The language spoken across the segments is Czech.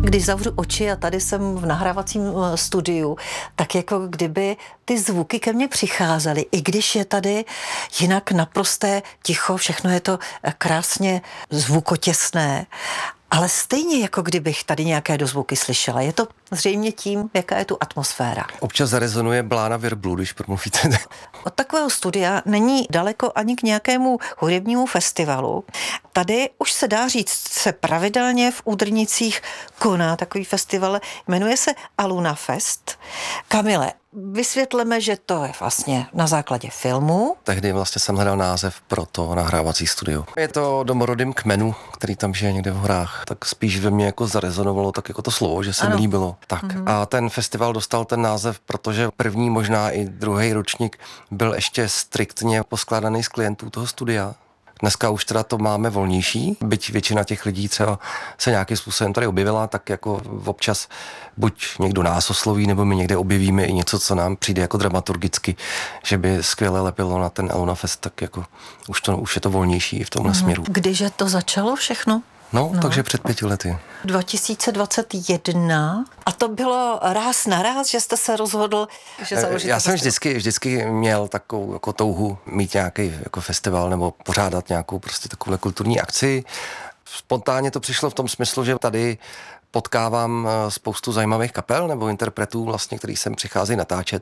Když zavřu oči a tady jsem v nahrávacím studiu, tak jako kdyby ty zvuky ke mně přicházely, i když je tady jinak naprosté ticho, všechno je to krásně zvukotěsné, ale stejně jako kdybych tady nějaké dozvuky slyšela. Je to zřejmě tím, jaká je tu atmosféra. Občas zarezonuje blána virblu, když promluvíte. Od takového studia není daleko ani k nějakému hudebnímu festivalu. Tady už se dá říct, se pravidelně v Údrnicích koná takový festival, jmenuje se Aluna Fest. Kamile, vysvětleme, že to je vlastně na základě filmu. Tehdy vlastně jsem hledal název pro to nahrávací studio. Je to domorodým kmenu, který tam žije někde v horách. Tak spíš ve mně jako zarezonovalo tak jako to slovo, že se mi líbilo. Tak. A ten festival dostal ten název, protože první, možná i druhý ročník byl ještě striktně poskládaný z klientů toho studia. Dneska už teda to máme volnější, byť většina těch lidí třeba se nějakým způsobem tady objevila, tak jako občas buď někdo nás osloví, nebo my někde objevíme i něco, co nám přijde jako dramaturgicky, že by skvěle lepilo na ten Aluna Fest, tak jako už je to volnější v tomhle směru. Kdyže to začalo všechno? No, takže před 5 lety. 2021. A to bylo ráz na ráz, že jste se rozhodl, že založíte. Já jsem vždycky měl takovou jako touhu mít nějaký jako festival nebo pořádat nějakou prostě takovou kulturní akci. Spontánně to přišlo v tom smyslu, že tady potkávám spoustu zajímavých kapel nebo interpretů, vlastně, který sem přicházejí natáčet,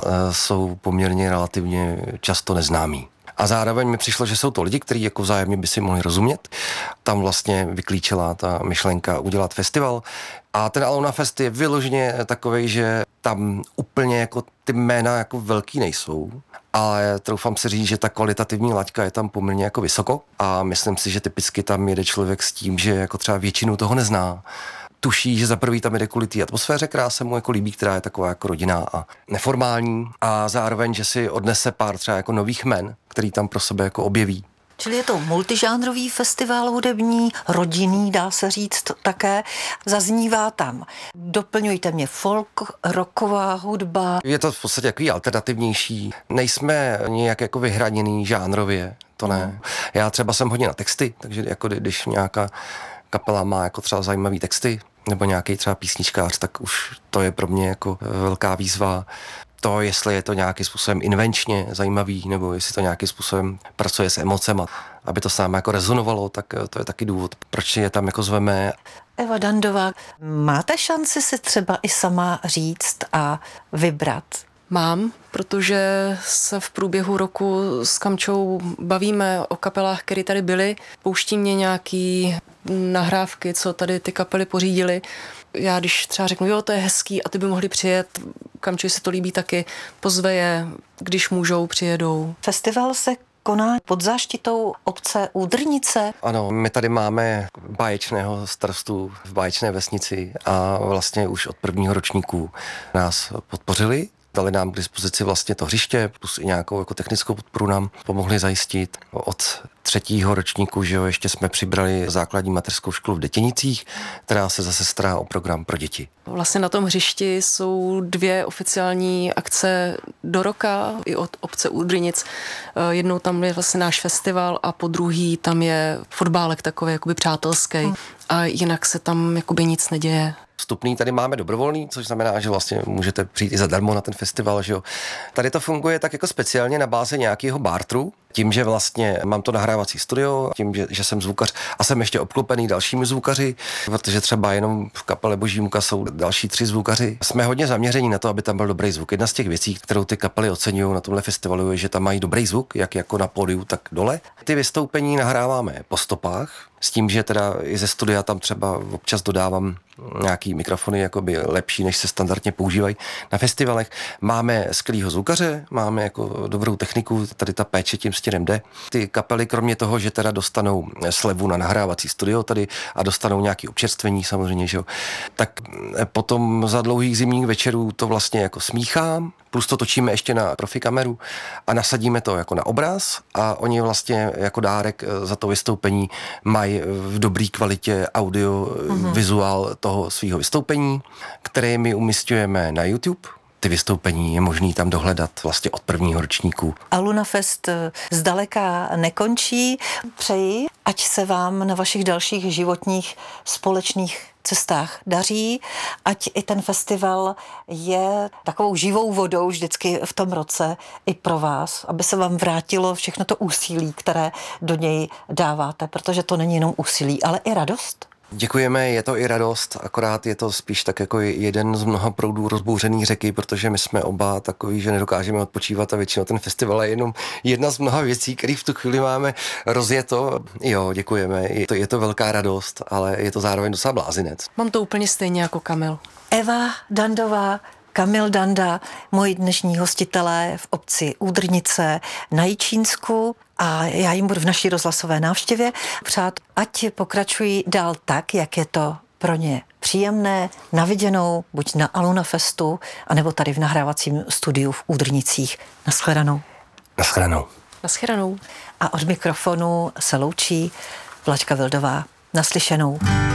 jsou poměrně relativně často neznámí. A zároveň mi přišlo, že jsou to lidi, kteří jako vzájemně by si mohli rozumět. Tam vlastně vyklíčila ta myšlenka udělat festival. A ten Aluna Fest je vyloženě takovej, že tam úplně jako ty jména jako velký nejsou. Ale troufám si říct, že ta kvalitativní laťka je tam poměrně jako vysoko. A myslím si, že typicky tam jede člověk s tím, že jako třeba většinu toho nezná. Tuší, že za prvý tam jde kvůli té atmosféře, která se mu jako líbí, která je taková jako rodinná a neformální, a zároveň, že si odnese pár třeba jako nových men, který tam pro sebe jako objeví. Čili je to multižánrový festival hudební, rodinný, dá se říct také. Zaznívá tam, doplňujte mě, folk, rocková hudba. Je to v podstatě takový alternativnější. Nejsme nějak jako vyhraněný žánrově, to ne. Já třeba jsem hodně na texty, takže jako když nějaká kapela má jako třeba zajímavý texty, nebo nějaký třeba písničkář, tak už to je pro mě jako velká výzva. To, jestli je to nějakým způsobem invenčně zajímavý, nebo jestli to nějakým způsobem pracuje s emocema, aby to sám jako rezonovalo, tak to je taky důvod, proč je tam jako zveme. Eva Dandová, máte šanci si třeba i sama říct a vybrat? Mám, protože se v průběhu roku s Kamčou bavíme o kapelách, které tady byly. Pouští mě nějaký nahrávky, co tady ty kapely pořídily. Já když třeba řeknu, jo, to je hezký a ty by mohli přijet, Kamči se to líbí taky, pozve je, když můžou, přijedou. Festival se koná pod záštitou obce Údrnice. Ano, my tady máme báječného starostu v báječné vesnici a vlastně už od prvního ročníku nás podpořili. Dali nám k dispozici vlastně to hřiště, plus i nějakou jako technickou podporu nám pomohli zajistit. Od 3. ročníku, že jo, ještě jsme přibrali základní mateřskou školu v Detěnicích, která se zase stará o program pro děti. Vlastně na tom hřišti jsou 2 oficiální akce do roka i od obce Údrinic. Jednou tam je vlastně náš festival a po druhý tam je fotbálek takový jakoby přátelský. A jinak se tam jakoby nic neděje. Vstupný tady máme dobrovolný, což znamená, že vlastně můžete přijít i zadarmo na ten festival, že jo. Tady to funguje tak jako speciálně na bázi nějakého bartru, tím, že vlastně mám to nahrávací studio, tím, že jsem zvukař a jsem ještě obklopený dalšími zvukaři, protože třeba jenom v kapele Boží muka jsou další 3 zvukaři. Jsme hodně zaměření na to, aby tam byl dobrý zvuk. Jedna z těch věcí, kterou ty kapely oceňují na tomhle festivalu, je, že tam mají dobrý zvuk, jak jako na pódiu, tak dole. Ty vystoupení nahráváme po stopách, s tím, že teda i ze studia tam třeba občas dodávám nějaký mikrofony jakoby lepší, než se standardně používají na festivalech. Máme skvělýho zvukaře, máme jako dobrou techniku, tady ta péče tím stěrem jde. Ty kapely, kromě toho, že teda dostanou slevu na nahrávací studio tady a dostanou nějaké občerstvení samozřejmě, že jo, tak potom za dlouhých zimních večerů to vlastně jako smíchám, plus to točíme ještě na profi kameru a nasadíme to jako na obraz a oni vlastně jako dárek za to vystoupení mají v dobré kvalitě audio, vizuál toho svého vystoupení, které my umísťujeme na YouTube. ty vystoupení je možný tam dohledat vlastně od prvního ročníku. A LunaFest zdaleka nekončí. Přeji, ať se vám na vašich dalších životních společných cestách daří, ať i ten festival je takovou živou vodou vždycky v tom roce i pro vás, aby se vám vrátilo všechno to úsilí, které do něj dáváte, protože to není jenom úsilí, ale i radost. Děkujeme, je to i radost, akorát je to spíš tak jako jeden z mnoha proudů rozbouřený řeky, protože my jsme oba takový, že nedokážeme odpočívat a většinou ten festival je jenom jedna z mnoha věcí, které v tu chvíli máme rozjeto. Jo, děkujeme, je to velká radost, ale je to zároveň docela blázinec. Mám to úplně stejně jako Kamil. Eva Dandová, Kamil Danda, moji dnešní hostitelé v obci Údrnice na Jičínsku, a já jim budu v naší rozhlasové návštěvě přát, ať pokračují dál tak, jak je to pro ně příjemné, na viděnou, buď na LunaFestu, anebo tady v nahrávacím studiu v Údrnicích. Naschledanou. Naschledanou. Naschledanou. A od mikrofonu se loučí Vlaďka Vildová. Naslyšenou.